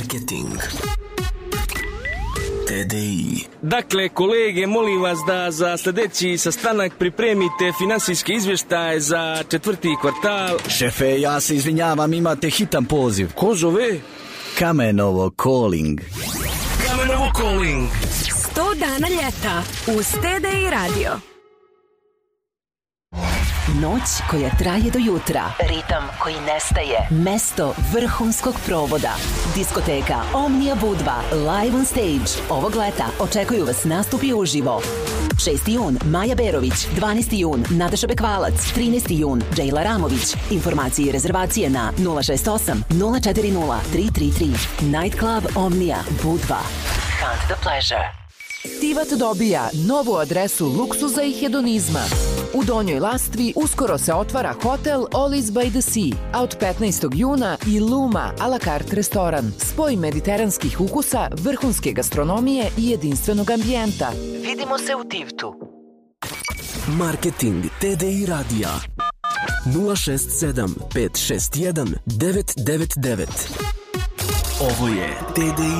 Marketing. TDI. Dakle, kolege, molim vas da za sljedeći sastanak pripremite finansijski izvještaj za 4. kvartal. Šefe, ja se izvinjavam, imate hitan poziv. Ko zove? Kamenovo Calling. Kamenovo Calling. 100 dana ljeta uz TDI radio. Noć koja traje do jutra. Ritam koji nestaje. Mesto vrhunskog provoda. Diskoteka Omnia Budva live on stage. Ovog leta očekuju vas nastupi uživo. 6. jun Maja Berović, 12. jun Nataša Bekvalac, 13. jun Džejla Ramović. Informacije i rezervacije na 068 040 333. Night Club Omnia Budva. Hunt the pleasure. Tivat dobija novu adresu luksuza i hedonizma. U Donjoj Lastvi uskoro se otvara hotel Ollis by the Sea, a od 15. juna i Luma a la carte restoran. Spoj mediteranskih ukusa, vrhunske gastronomije i jedinstvenog ambijenta. Vidimo se u Tivtu. Marketing TDI radija 067 561 999. Ovo je TDI